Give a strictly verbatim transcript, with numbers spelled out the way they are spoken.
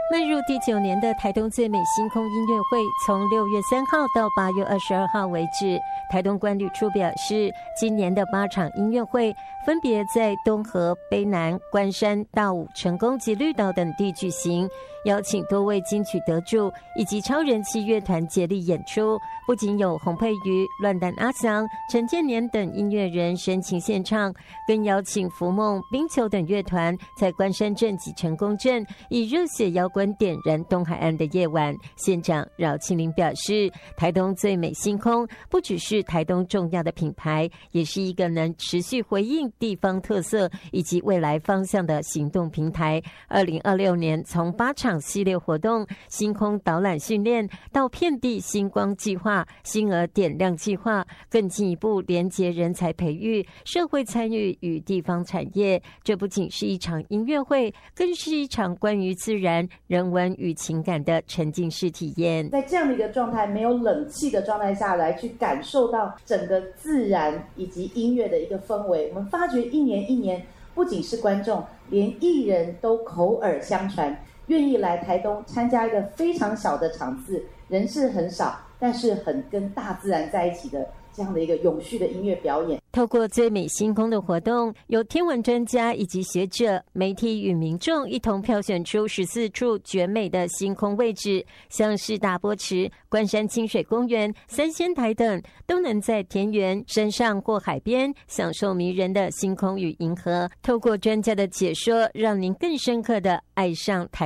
迈入第九年的台东最美星空音乐会，从六月三号到八月二十二号为止。台东观旅处表示，今年的八场音乐会分别在东河、卑南、关山、大武、成功及绿岛等地举行，邀请多位金曲得主以及超人气乐团接力演出。不仅有洪佩瑜、乱弹阿翔、陈建年等音乐人深情献唱，更邀请福梦、冰球等乐团在关山镇及成功镇以热血摇滚点燃东海岸的夜晚。县长饶庆林表示，台东最美星空不只是台东重要的品牌，也是一个能持续回应地方特色以及未来方向的行动平台。二零二六年从八场系列活动、星空导览训练到遍地星光计划、星儿点亮计划，更进一步连结人才培育、社会参与与地方产业。这不仅是一场音乐会，更是一场关于自然、人文与情感的沉浸式体验。 在这样的一个状态，没有冷气的状态下来去感受到整个自然以及音乐的一个氛围，我们发觉一年一年，不仅是观众，连艺人都口耳相传，愿意来台东参加一个非常小的场次，人是很少，但是很跟大自然在一起的这样的一个永续的音乐表演。 透过最美星空的活动，有天文专家以及学者、媒体与民众一同票选出十四处绝美的星空位置，像是大波池、关山清水公园、三仙台等，都能在田园、山上或海边享受迷人的星空与银河。透过专家的解说，让您更深刻地爱上台